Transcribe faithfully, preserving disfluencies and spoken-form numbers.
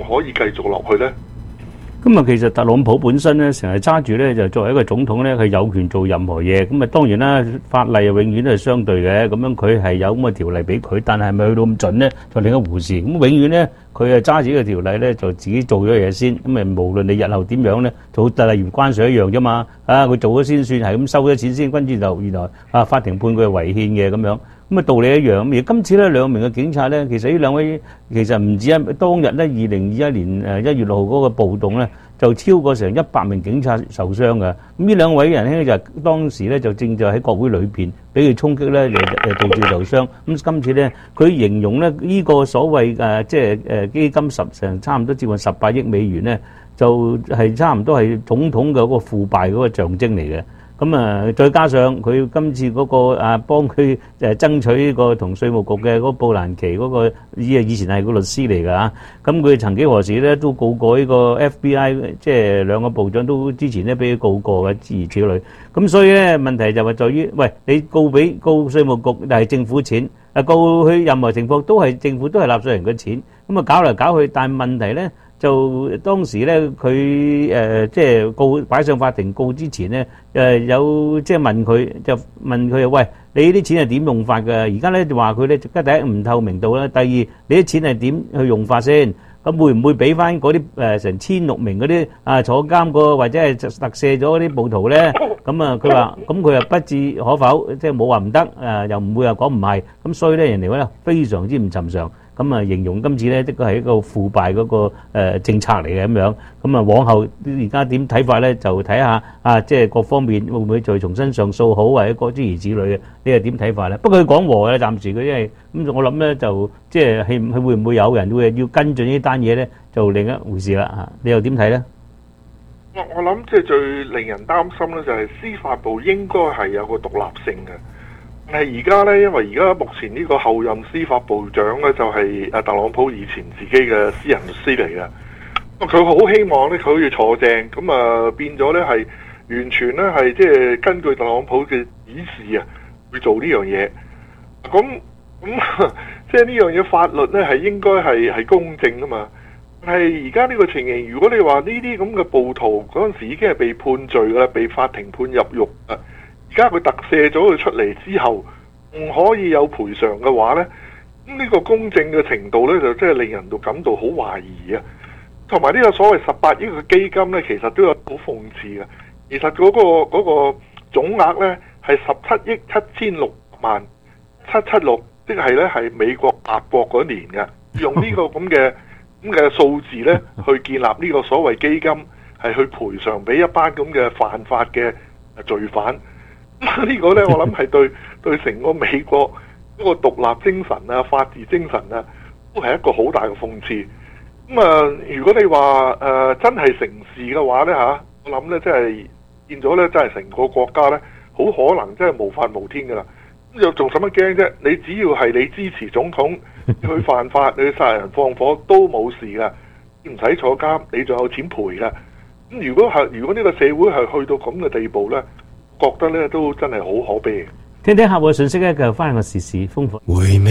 可以繼續落去呢？ 咁啊，其實特朗普本身咧，成日揸住咧，就作為一個總統咧，佢有權做任何嘢。咁啊，當然啦，法例啊，永遠都係相對嘅。咁樣佢係有咁嘅條例俾佢，但係咪去到咁準咧，就另一回事。咁永遠咧，佢係揸住呢個條例咧，就自己做咗嘢先。咁啊，無論你日後點樣咧，就例如關稅一樣啫嘛。啊，佢做咗先算，係咁收咗錢先，跟住就原來啊，法庭判佢係違憲嘅咁樣。咁啊，道理一樣。而今次咧，兩名嘅警察咧，其實呢兩位其實唔止一當日咧，二零二一年誒一月六號嗰個暴動咧，就超過成一百名警察受傷嘅。咁呢兩位人咧就當時咧就正就喺國會裏邊俾佢衝擊咧，就誒導致受傷。咁今次咧，佢形容咧呢個所謂誒即係誒基金十成差唔多接近十八億美元咧，就係差唔多係總統嘅嗰個腐敗嗰個象徵嚟嘅。咁啊，再加上佢今次嗰個啊幫佢誒爭取呢個同稅務局嘅嗰個布蘭奇嗰個以以前係個律師嚟㗎嚇，咁佢曾幾何時咧都告過呢個 F B I，即係兩個部長都之前咧俾佢告過嘅諸如此類。咁所以咧問題就係在於，喂，你告俾告稅務局係政府錢，啊告佢任何情況都係政府都係納稅人嘅錢，咁啊搞嚟搞去，但係問題咧。就當時咧，佢誒即係告擺上法庭告之前咧，誒有即係問佢，就問佢喂，你啲錢係點用法㗎？而家咧就話佢咧，第一唔透明度啦，第二你啲錢係點去用法先？咁會唔會俾翻嗰啲誒成千六名嗰啲啊坐監個或者係特赦咗嗰啲暴徒咧？咁啊，佢話咁佢又不置可否，即係冇話唔得，誒又唔會話講唔係，咁所以咧人哋話咧非常之唔尋常。咁啊，形容今次咧，的確係一個腐敗嗰個誒政策嚟嘅咁樣。咁啊，往後而家點睇法咧？就睇下啊，即係各方面會唔會再重新上訴好，或者各諸如此類嘅，你係點睇法咧？不過佢講和嘅，暫時佢因為咁，我諗咧就即係係係會唔會有人會要跟進呢單嘢咧？就另一回事啦嚇。你又點睇咧？ 我我諗即係最令人擔心咧，就係司法部應該係有個獨立性嘅。但係而家咧，因為而家目前呢個後任司法部長咧，就係阿特朗普以前自己嘅私人律師嚟嘅。佢好希望咧，佢可以坐正，咁啊變咗咧係完全咧係即係根據特朗普嘅指示啊去做呢樣嘢。咁咁即係呢樣嘢法律咧係應該係係公正噶嘛。但係而家呢個情形，如果你話呢啲咁嘅暴徒嗰陣時已經係被判罪啦，被法庭判入獄啊。而家佢特赦咗佢出嚟之後，唔可以有賠償嘅話呢，咁呢個公正嘅程度呢，就真係令人到感到好懷疑啊！同埋呢個所謂十八億嘅基金呢，其實都有好諷刺嘅。其實嗰、嗰個嗰、嗰個總額呢係十七億七千六萬七七六，即係呢係美國立國嗰年嘅，用呢個咁嘅咁嘅數字呢去建立呢個所謂基金，係去賠償俾一班咁嘅犯法嘅罪犯。呢個呢，我諗係對對成個美國嗰個獨立精神啊、法治精神啊，都係一個好大嘅諷刺。咁啊，如果你話誒、呃、真係成事嘅話呢，嚇，我諗呢，真係變咗呢，真係成個國家呢，好可能真係無法無天噶啦。咁又仲使乜驚啫？你只要係你支持總統，你去犯法，你去殺人放火都冇事噶，唔使坐監，你仲有錢賠噶。咁如果係如果呢個社會係去到咁嘅地步呢，覺得咧都真係好可悲。 聽聽客戶嘅信息咧，繼續翻個時事豐富。